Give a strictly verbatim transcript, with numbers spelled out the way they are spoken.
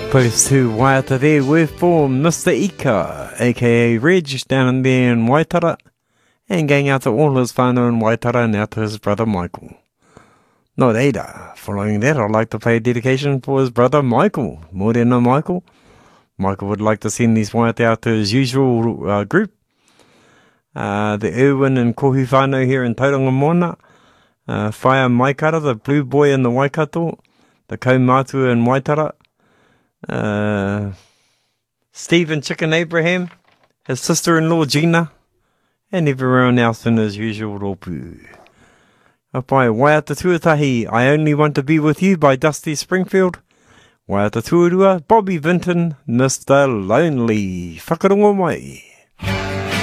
Opposed to Waiata there with for Mister Ika, aka Reg, down there in Waitara, and going out to all his whānau in Waitara and out to his brother Michael. No reira, following that I'd like to play a dedication for his brother Michael, Morena Michael. Michael would like to send these waiata out to his usual uh, group, uh, the Irwin and Kohi whānau here in Tauranga Mona, uh, Whaia Maikara, the Blue Boy in the Waikato, the Kaumātua in Waitara, Uh, Stephen Chicken Abraham, his sister-in-law Gina, and everyone else in his usual rōpū. Apai, Waiata Tuatahi, I Only Want to Be With You by Dusty Springfield. Waiata Tuarua, Bobby Vinton, Mister Lonely. Whakarongo mai.